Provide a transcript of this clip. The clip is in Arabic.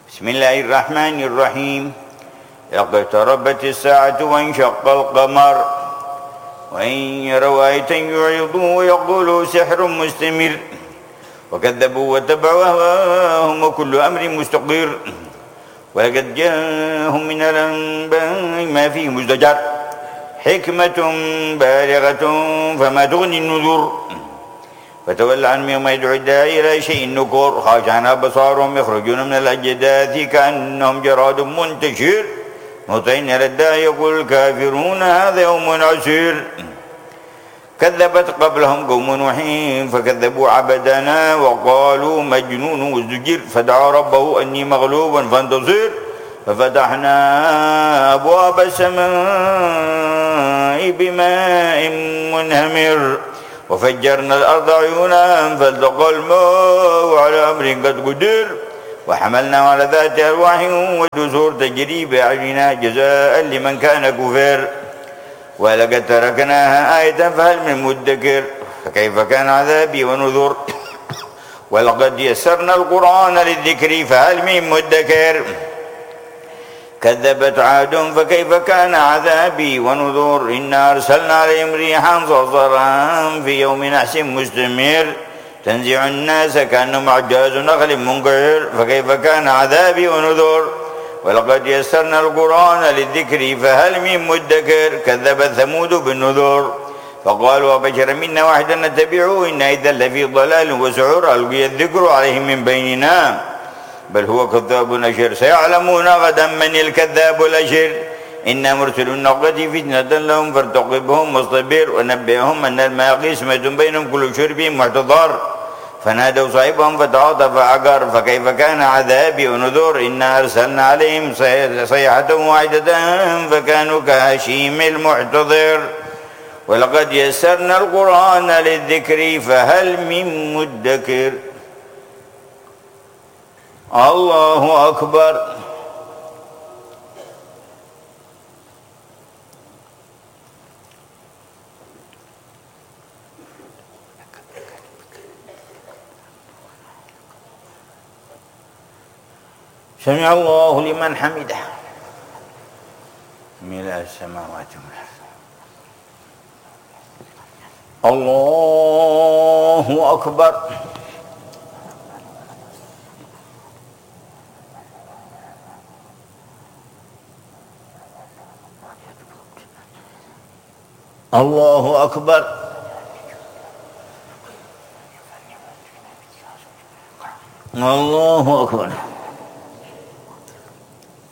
بسم الله الرحمن الرحيم. اقتربت الساعة وانشق القمر وإن يروا آية يعرضوا ويقولوا سحر مستمر وكذبوا واتبعوا أهواءهم وكل أمر مستقر ولقد جاءهم من الأنباء ما فيه مزدجر حكمة بالغة فما تغني النذر فتول عنهم يوم يدعو الداعي إلى شيء نكر خاشعين أبصارهم يخرجون من الأجداث كأنهم جراد منتشر مطيعين إلى الداعي يقول الكافرون هذا يوم عسير كذبت قبلهم قوم نوح فكذبوا عبدنا وقالوا مجنون وازدجر فدعا ربه أني مغلوب فانتصر ففتحنا أبواب السماء بماء منهمر وفجرنا الأرض عيونا فالتقى الماء على أمر قد قدر وحملنا على ذات ألواح ودسور تجري بأعيننا جزاء لمن كان كفر ولقد تركناها آية فهل من مدكر فكيف كان عذابي ونذر ولقد يسرنا القرآن للذكر فهل من مدكر كذبت عاد فكيف كان عذابي ونذر إنا أرسلنا عليهم ريحا صرصرا في يوم نحس مستمر تنزع الناس كأنهم أعجاز نخل منقعر فكيف كان عذابي ونذر ولقد يسرنا القرآن للذكر فهل من مدكر كذبت ثمود بالنذر فقالوا أبشرا منا واحدا نتبعه إنا إذا لفي ضلال وسعر ألقي الذكر عليهم من بيننا بل هو كذاب أشر سيعلمون غدا من الكذاب الأشر إنا مرسل الناقة فتنة لهم فارتقبهم واصطبر ونبئهم أن الماء قسمة بينهم كل شرب محتضر فنادوا صاحبهم فتعاطى فعقر فكيف كان عذابي ونذر إنا أرسلنا عليهم صيحة واحدة فكانوا كهشيم المحتضر ولقد يسرنا القرآن للذكر فهل من مدكر. الله أكبر. سمع الله لمن حمده ملء السماوات والأرض. الله أكبر. الله أكبر. الله أكبر.